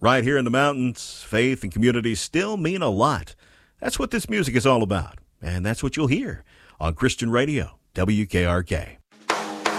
Right here in the mountains, faith and community still mean a lot. That's what this music is all about, and that's what you'll hear on Christian Radio, WKRK.